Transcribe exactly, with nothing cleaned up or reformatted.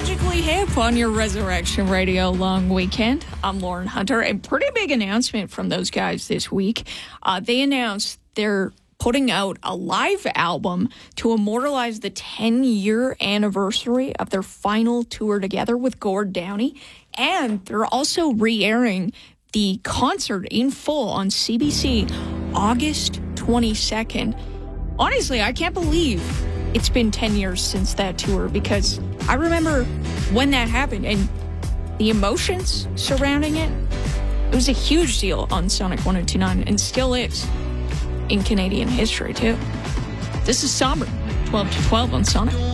Magically hip on your Resurrection Radio long weekend. I'm Lauren Hunter. A pretty big announcement from those guys this week. Uh, they announced they're putting out a live album to immortalize the ten-year anniversary of their final tour together with Gord Downie. And they're also re-airing the concert in full on C B C August twenty-second. Honestly, I can't believe it's been ten years since that tour, because I remember when that happened and the emotions surrounding it. It was a huge deal on Sonic one oh two point nine and still is in Canadian history, too. This is Somber, twelve to twelve on Sonic.